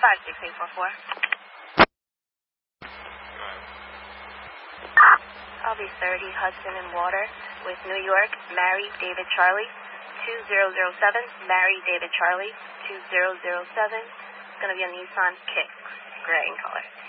56844. I'll be 30 Hudson and Water with New York, Mary David Charlie, 2007, Mary David Charlie, 2007. It's going to be a Nissan Kicks, gray in color.